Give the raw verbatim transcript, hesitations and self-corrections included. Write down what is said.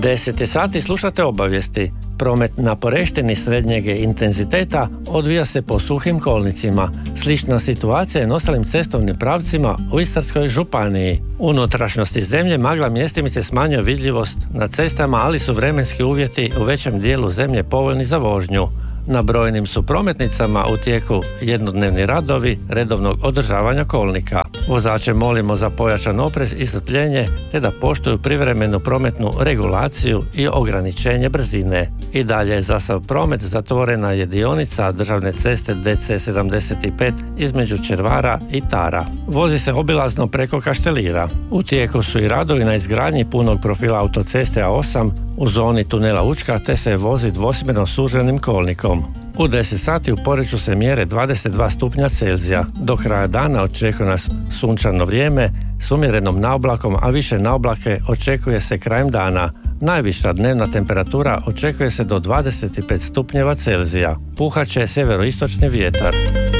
deset sati slušate obavijesti. Promet na Poreštini srednjeg intenziteta odvija se po suhim kolnicima. Slična situacija je na ostalim cestovnim pravcima u Istarskoj županiji. U unutrašnjosti zemlje magla mjestimice smanjuje vidljivost na cestama, ali su vremenski uvjeti u većem dijelu zemlje povoljni za vožnju. Na brojnim su prometnicama u tijeku jednodnevni radovi redovnog održavanja kolnika. Vozače molimo za pojačan oprez i strpljenje te da poštuju privremenu prometnu regulaciju i ograničenje brzine. I dalje za sav promet zatvorena je dionica državne ceste D C sedamdeset pet između Červara i Tara. Vozi se obilazno preko Kaštelira. U tijeku su i radovi na izgradnji punog profila autoceste A osam u zoni tunela Učka te se vozi dvosmjerno suženim kolnikom. U deset sati u Poreču se mjere dvadeset dva stupnja Celzija. Do kraja dana očekuje nas sunčano vrijeme s umjerenom naoblakom, a više naoblake očekuje se krajem dana. Najviša dnevna temperatura očekuje se do dvadeset pet stupnjeva Celzija. Puhat će sjeveroistočni vjetar.